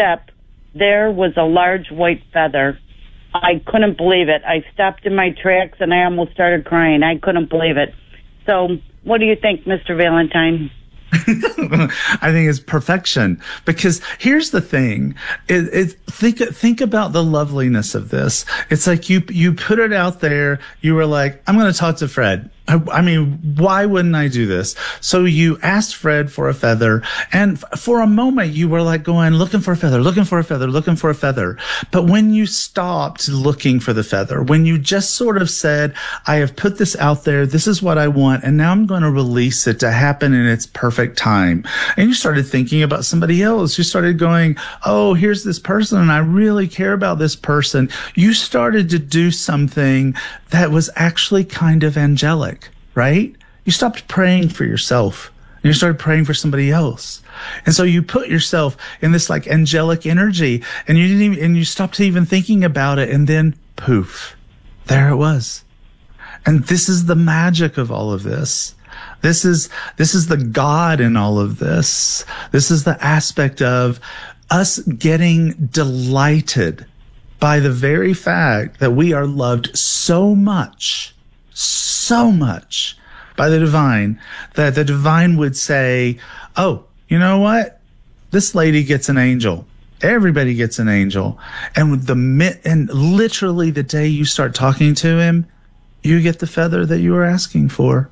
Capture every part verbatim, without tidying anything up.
step, there was a large white feather. I couldn't believe it. I stopped in my tracks and I almost started crying. I couldn't believe it. So what do you think, Mister Valentine? I think it's perfection, because here's the thing. It, it, think, think about the loveliness of this. It's like you, you put it out there. You were like, I'm going to talk to Fred. I, I mean, why wouldn't I do this? So you asked Fred for a feather, and f- for a moment you were like going, looking for a feather, looking for a feather, looking for a feather. But when you stopped looking for the feather, when you just sort of said, I have put this out there, this is what I want, and now I'm going to release it to happen in its perfect time. And you started thinking about somebody else. You started going, oh, here's this person, and I really care about this person. You started to do something that was actually kind of angelic, right? You stopped praying for yourself and you started praying for somebody else. And so you put yourself in this like angelic energy, and you didn't even, and you stopped even thinking about it. And then poof, there it was. And this is the magic of all of this. This is, this is the God in all of this. This is the aspect of us getting delighted by the very fact that we are loved so much, so much by the divine, that the divine would say, oh, you know what? This lady gets an angel. Everybody gets an angel. And with the mit- and literally the day you start talking to him, you get the feather that you were asking for.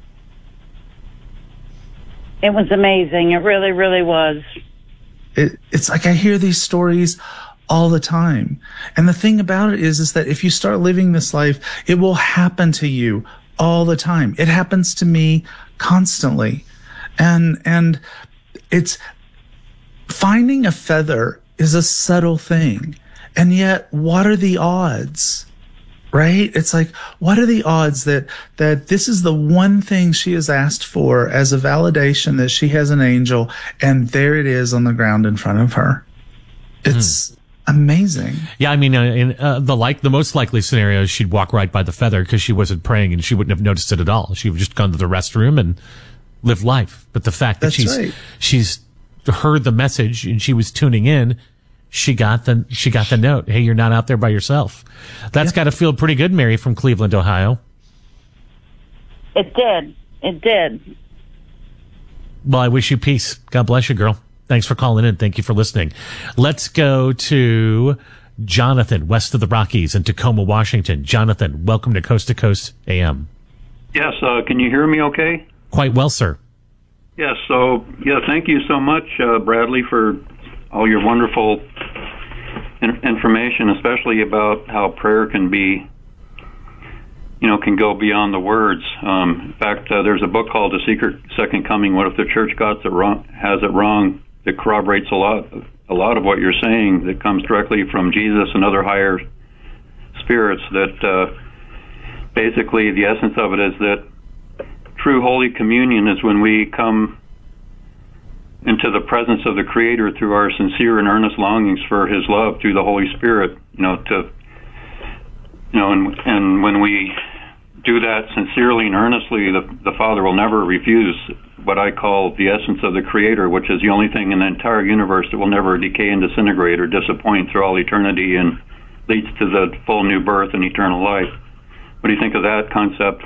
It was amazing. It really, really was. It, it's like I hear these stories all the time. And the thing about it is, is that if you start living this life, it will happen to you all the time. It happens to me constantly. And, and it's finding a feather is a subtle thing. And yet, what are the odds? Right? It's like, what are the odds that, that this is the one thing she has asked for as a validation that she has an angel, and there it is on the ground in front of her? It's, hmm. amazing. Yeah, I mean, uh, in uh, the like the most likely scenario is she'd walk right by the feather because she wasn't praying and she wouldn't have noticed it at all. She would just gone to the restroom and lived life. But the fact that That's she's right. she's heard the message and she was tuning in, she got the she got the note. Hey, you're not out there by yourself. That's yeah. got to feel pretty good, Mary from Cleveland, Ohio. It did. It did. Well, I wish you peace. God bless you, girl. Thanks for calling in. Thank you for listening. Let's go to Jonathan, west of the Rockies in Tacoma, Washington. Jonathan, welcome to Coast to Coast A M. Yes, uh, can you hear me okay? Quite well, sir. Yes, so, yeah, thank you so much, uh, Bradley, for all your wonderful in- information, especially about how prayer can be, you know, can go beyond the words. Um, in fact, uh, there's a book called The Secret Second Coming. What if the church got it wrong, has it wrong? That corroborates a lot, a lot of what you're saying. That comes directly from Jesus and other higher spirits. That uh, basically the essence of it is that true Holy Communion is when we come into the presence of the Creator through our sincere and earnest longings for His love through the Holy Spirit. You know, to you know, and and when we do that sincerely and earnestly, the the Father will never refuse what I call the essence of the Creator, which is the only thing in the entire universe that will never decay and disintegrate or disappoint through all eternity and leads to the full new birth and eternal life. What do you think of that concept?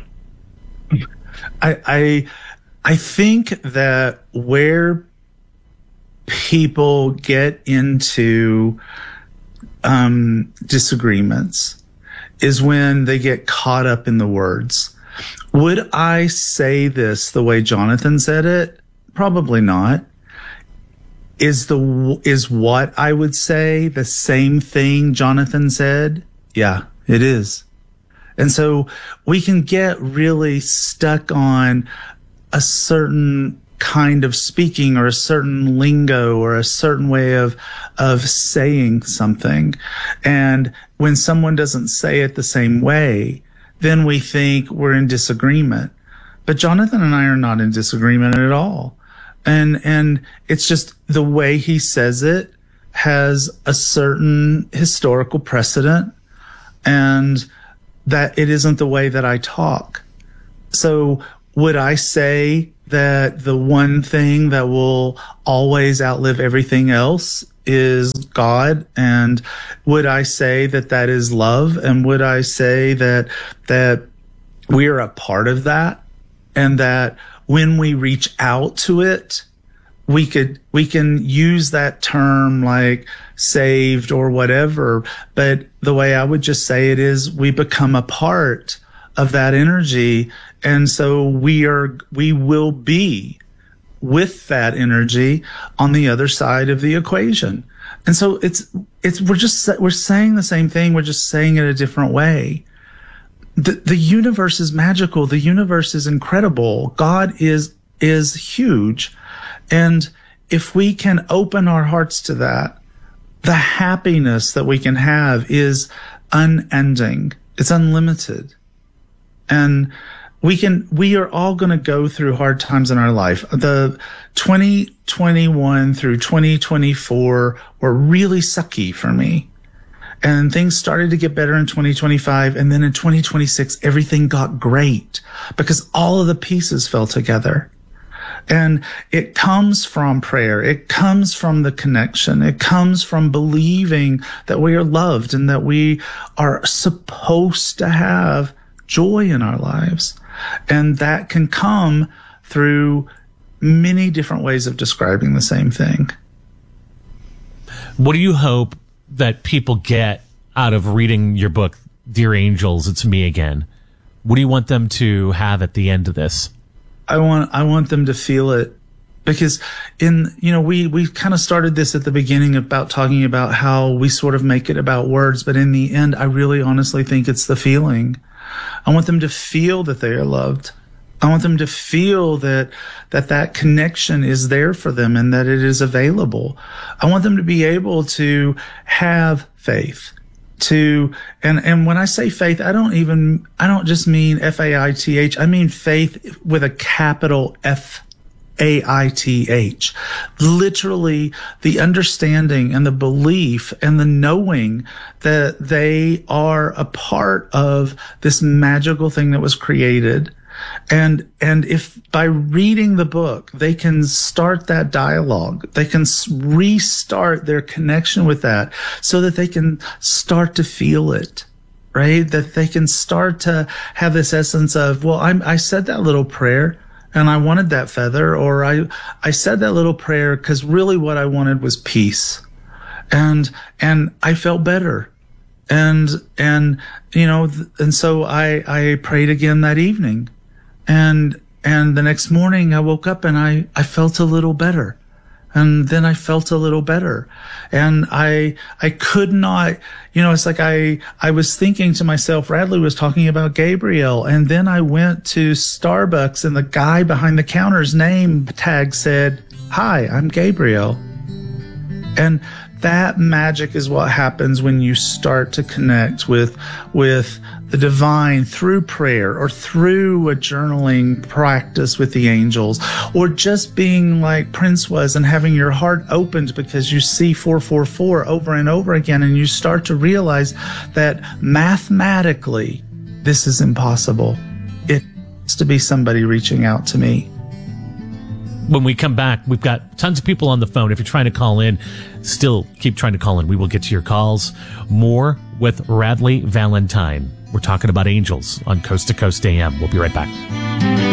I I, I think that where people get into um, disagreements is when they get caught up in the words. Would I say this the way Jonathan said it? Probably not. Is the is what I would say the same thing Jonathan said? Yeah, it is. And so we can get really stuck on a certain kind of speaking or a certain lingo or a certain way of of saying something. And when someone doesn't say it the same way, then we think we're in disagreement. But Jonathan and I are not in disagreement at all. And and it's just the way he says it has a certain historical precedent, and that it isn't the way that I talk. So would I say that the one thing that will always outlive everything else is God. And would I say that that is love? And would I say that, that we are a part of that? And that when we reach out to it, we could, we can use that term like saved or whatever. But the way I would just say it is we become a part of that energy. And so we are, we will be with that energy on the other side of the equation. And so it's, it's, we're just, we're saying the same thing. We're just saying it a different way. The, the universe is magical. The universe is incredible. God is, is huge. And if we can open our hearts to that, the happiness that we can have is unending. It's unlimited. And we can, we are all going to go through hard times in our life. The twenty twenty-one through twenty twenty-four were really sucky for me. And things started to get better in twenty twenty-five. And then in twenty twenty-six, everything got great because all of the pieces fell together. And it comes from prayer. It comes from the connection. It comes from believing that we are loved and that we are supposed to have joy in our lives. And that can come through many different ways of describing the same thing. What do you hope that people get out of reading your book, Dear Angels, It's Me Again? What do you want them to have at the end of this? I want, I want them to feel it because in, you know, we, we kind of started this at the beginning about talking about how we sort of make it about words, but in the end, I really honestly think it's the feeling. I want them to feel that they are loved. I want them to feel that, that that connection is there for them and that it is available. I want them to be able to have faith. To, and, and when I say faith, I don't even, I don't just mean F A I T H. I mean faith with a capital F A I T H. Literally the understanding and the belief and the knowing that they are a part of this magical thing that was created. And, and if by reading the book, they can start that dialogue, they can restart their connection with that so that they can start to feel it, right? That they can start to have this essence of, well, I'm, I said that little prayer and I wanted that feather, or I, I said that little prayer because really what I wanted was peace. And, and I felt better. And, and, you know, th- and so I, I prayed again that evening. And, and the next morning I woke up and I, I felt a little better. And then I felt a little better. And I, I could not, you know, it's like I, I was thinking to myself, Radley was talking about Gabriel. And then I went to Starbucks and the guy behind the counter's name tag said, "Hi, I'm Gabriel." And that magic is what happens when you start to connect with, with the divine through prayer or through a journaling practice with the angels, or just being like Prince was and having your heart opened because you see four four four over and over again, and you start to realize that mathematically this is impossible. It has to be somebody reaching out to me. When we come back, we've got tons of people on the phone. If you're trying to call in, still keep trying to call in. We will get to your calls. More with Radley Valentine. We're talking about angels on Coast to Coast A M. We'll be right back.